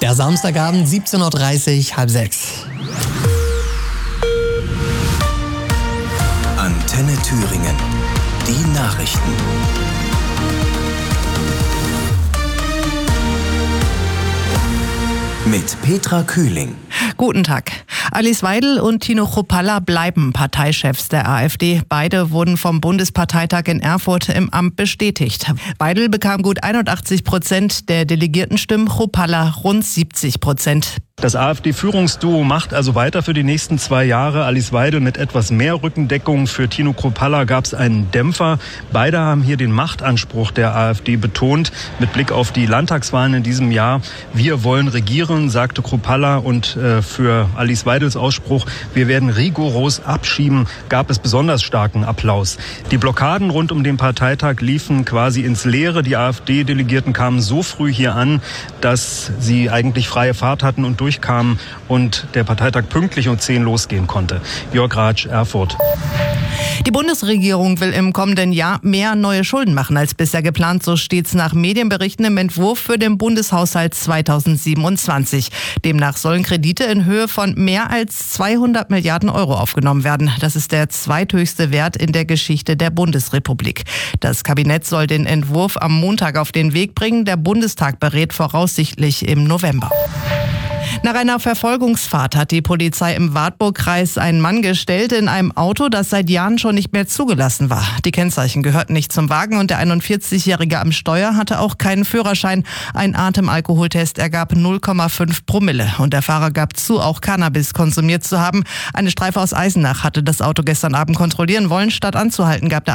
Der Samstagabend, 17.30 Uhr, halb sechs. Antenne Thüringen. Die Nachrichten. Mit Petra Kühling. Guten Tag. Alice Weidel und Tino Chrupalla bleiben Parteichefs der AfD. Beide wurden vom Bundesparteitag in Erfurt im Amt bestätigt. Weidel bekam gut 81% der Delegiertenstimmen, Chrupalla rund 70%. Das AfD-Führungsduo macht also weiter für die nächsten 2 Jahre. Alice Weidel mit etwas mehr Rückendeckung. Für Tino Chrupalla gab es einen Dämpfer. Beide haben hier den Machtanspruch der AfD betont. Mit Blick auf die Landtagswahlen in diesem Jahr. Wir wollen regieren, sagte Chrupalla. Und für Alice Weidels Ausspruch, wir werden rigoros abschieben, gab es besonders starken Applaus. Die Blockaden rund um den Parteitag liefen quasi ins Leere. Die AfD-Delegierten kamen so früh hier an, dass sie eigentlich freie Fahrt hatten und durchkamen und der Parteitag pünktlich um 10 losgehen konnte. Jörg Ratsch, Erfurt. Die Bundesregierung will im kommenden Jahr mehr neue Schulden machen als bisher geplant. So steht's nach Medienberichten im Entwurf für den Bundeshaushalt 2027. Demnach sollen Kredite in Höhe von mehr als 200 Milliarden Euro aufgenommen werden. Das ist der zweithöchste Wert in der Geschichte der Bundesrepublik. Das Kabinett soll den Entwurf am Montag auf den Weg bringen. Der Bundestag berät voraussichtlich im November. Nach einer Verfolgungsfahrt hat die Polizei im Wartburgkreis einen Mann gestellt in einem Auto, das seit Jahren schon nicht mehr zugelassen war. Die Kennzeichen gehörten nicht zum Wagen und der 41-Jährige am Steuer hatte auch keinen Führerschein. Ein Atemalkoholtest ergab 0,5 Promille und der Fahrer gab zu, auch Cannabis konsumiert zu haben. Eine Streife aus Eisenach hatte das Auto gestern Abend kontrollieren wollen. Statt anzuhalten, gab der